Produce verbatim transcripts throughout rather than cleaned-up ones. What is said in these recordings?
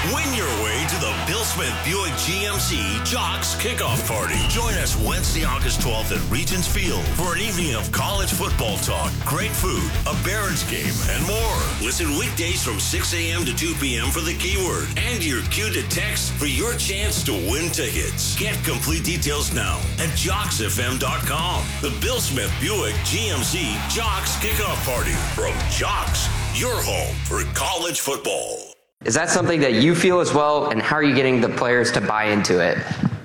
Win your way to the Bill Smith Buick G M C Jocks Kickoff Party. Join us Wednesday, August twelfth at Regents Field for an evening of college football talk, great food, a Barons game, and more. Listen weekdays from six a.m. to two p.m. for the keyword and your cue to text for your chance to win tickets. Get complete details now at jocks f m dot com. The Bill Smith Buick G M C Jocks Kickoff Party from Jocks, your home for college football. Is that something that you feel as well, and how are you getting the players to buy into it?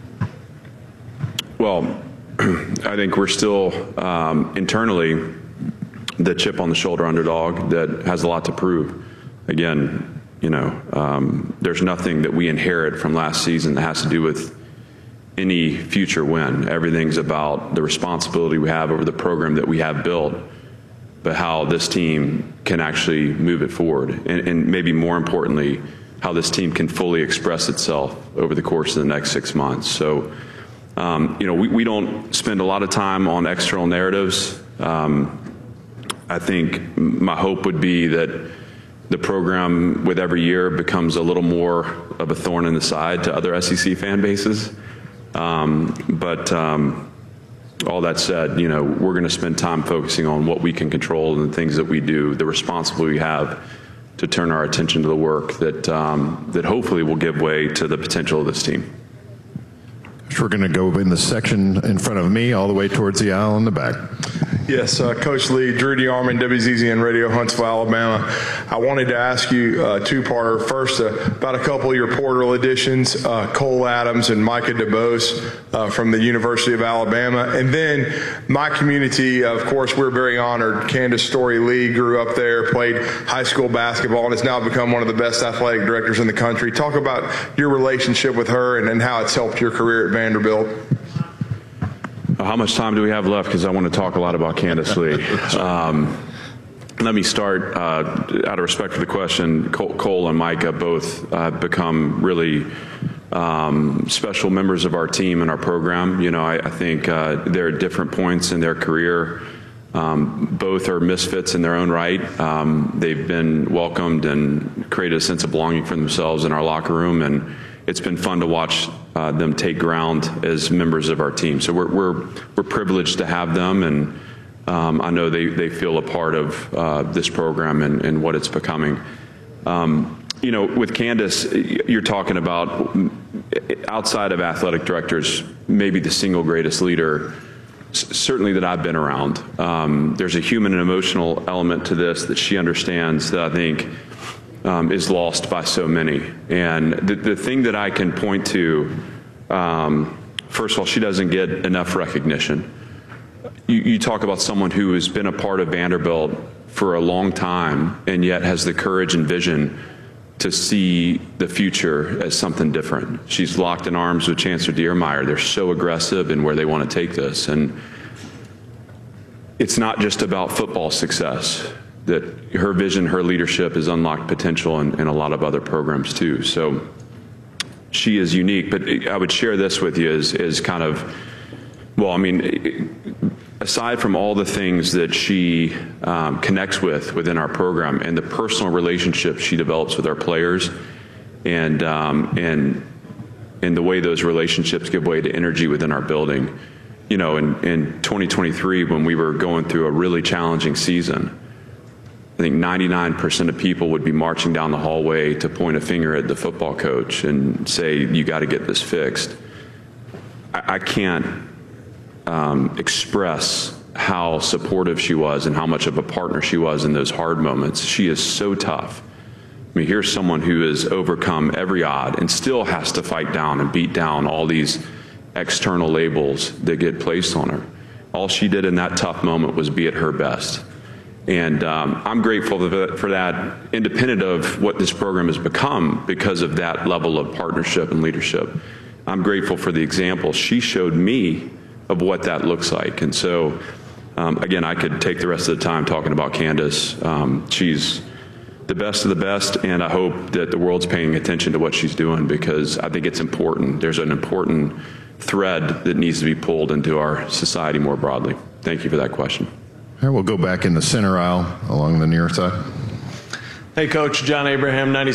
Well, I think we're still um, internally the chip on the shoulder underdog that has a lot to prove. Again, you know, um, there's nothing that we inherit from last season that has to do with any future win. Everything's about the responsibility we have over the program that we have built, but how this team can actually move it forward. And, and maybe more importantly, how this team can fully express itself over the course of the next six months. So, um, you know, we, we don't spend a lot of time on external narratives. Um, I think my hope would be that the program with every year becomes a little more of a thorn in the side to other S E C fan bases. Um, but, um, all that said, you know, we're going to spend time focusing on what we can control and the things that we do, the responsibility we have to turn our attention to the work that um, that hopefully will give way to the potential of this team. We're going to go in the section in front of me all the way towards the aisle in the back. Yes, uh, Coach Lee, Drew DeArmond, W Z Z N Radio, Huntsville, Alabama. I wanted to ask you a two-parter. First, uh, about a couple of your portal additions, uh, Cole Adams and Micah DeBose uh, from the University of Alabama. And then my community, of course, we're very honored. Candace Story Lee grew up there, played high school basketball, and has now become one of the best athletic directors in the country. Talk about your relationship with her and, and how it's helped your career at Vanderbilt. How much time do we have left? Because I want to talk a lot about Candace Lee. Um, let me start, uh, out of respect for the question, Cole, Cole and Micah both uh, become really um, special members of our team and our program. You know, I, I think uh, they're at different points in their career. Um, both are misfits in their own right. Um, they've been welcomed and created a sense of belonging for themselves in our locker room, and it's been fun to watch uh, them take ground as members of our team. So we're we're we're privileged to have them, and um, I know they they feel a part of uh, this program and, and what it's becoming. Um, you know, with Candace, you're talking about, outside of athletic directors, maybe the single greatest leader, certainly that I've been around. Um, there's a human and emotional element to this that she understands that I think Um, is lost by so many. And the, the thing that I can point to, um, first of all, she doesn't get enough recognition. You, you talk about someone who has been a part of Vanderbilt for a long time and yet has the courage and vision to see the future as something different. She's locked in arms with Chancellor Diermeyer. They're so aggressive in where they want to take this. And it's not just about football success. That her vision, her leadership has unlocked potential in, in a lot of other programs too. So she is unique, but I would share this with you as, as kind of, well, I mean, aside from all the things that she um, connects with within our program and the personal relationships she develops with our players, and, um, and, and the way those relationships give way to energy within our building. You know, in, in twenty twenty-three, when we were going through a really challenging season, I think ninety-nine percent of people would be marching down the hallway to point a finger at the football coach and say, you got to get this fixed. I, I can't um, express how supportive she was and how much of a partner she was in those hard moments. She is so tough. I mean, here's someone who has overcome every odd and still has to fight down and beat down all these external labels that get placed on her. All she did in that tough moment was be at her best. And um, I'm grateful for that, independent of what this program has become, because of that level of partnership and leadership. I'm grateful for the example she showed me of what that looks like. And so, um, again, I could take the rest of the time talking about Candace. Um, she's the best of the best, and I hope that the world's paying attention to what she's doing, because I think it's important. There's an important thread that needs to be pulled into our society more broadly. Thank you for that question. All right, we'll go back in the center aisle along the near side. Hey, Coach, John Abraham, ninety